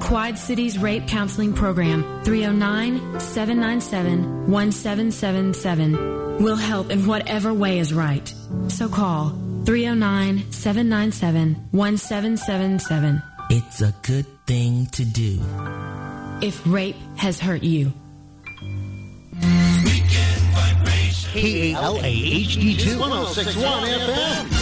Quad Cities Rape Counseling Program, 309-797-1777. We'll help in whatever way is right. So call 309-797-1777. It's a good thing to do. If rape has hurt you. KALA HD2 1061 FM.